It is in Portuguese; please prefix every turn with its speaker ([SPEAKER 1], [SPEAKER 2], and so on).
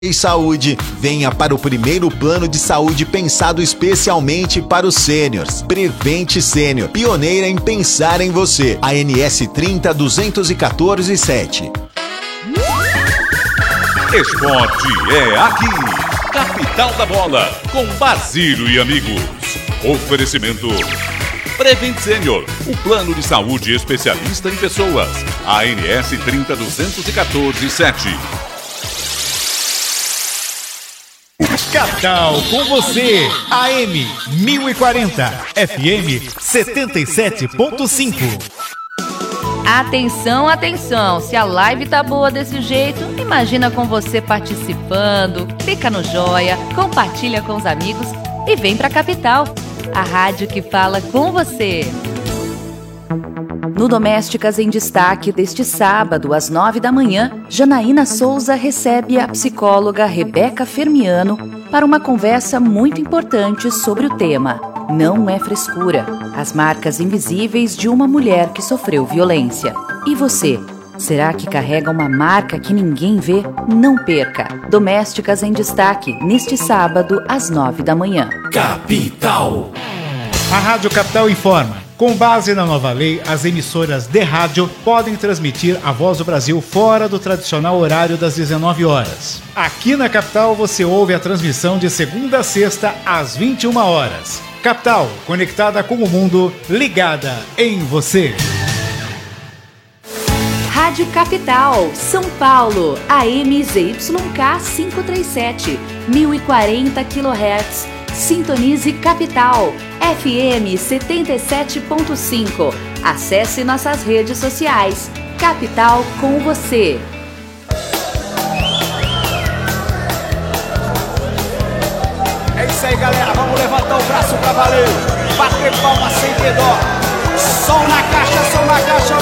[SPEAKER 1] E saúde, venha para o primeiro plano de saúde pensado especialmente para os sêniors. Prevente Sênior, pioneira em pensar em você. ANS 30 214 7.
[SPEAKER 2] Esporte é aqui. Capital da Bola, com Basílio e amigos. Oferecimento Prevent Sênior, o plano de saúde especialista em pessoas. ANS 30 214 7.
[SPEAKER 3] Capital com você, AM 1040, FM 77.5.
[SPEAKER 4] Atenção, atenção, se a live tá boa desse jeito, imagina com você participando, clica no joia, compartilha com os amigos e vem pra Capital, a rádio que fala com você. No Domésticas em Destaque deste sábado, às 9 da manhã, Janaína Souza recebe a psicóloga Rebeca Fermiano para uma conversa muito importante sobre o tema Não é Frescura, as marcas invisíveis de uma mulher que sofreu violência. E você? Será que carrega uma marca que ninguém vê? Não perca! Domésticas em Destaque, neste sábado, às 9 da manhã.
[SPEAKER 3] Capital. A Rádio Capital informa. Com base na nova lei, as emissoras de rádio podem transmitir a Voz do Brasil fora do tradicional horário das 19 horas. Aqui na Capital você ouve a transmissão de segunda a sexta às 21 horas. Capital, conectada com o mundo, ligada em você.
[SPEAKER 4] Rádio Capital, São Paulo, AM ZYK 537, 1040 kHz. Sintonize Capital, FM 77.5. Acesse nossas redes sociais. Capital com você.
[SPEAKER 5] É isso aí, galera. Vamos levantar o braço pra valer. Bater palma sem ter dó. Som na caixa, som na caixa.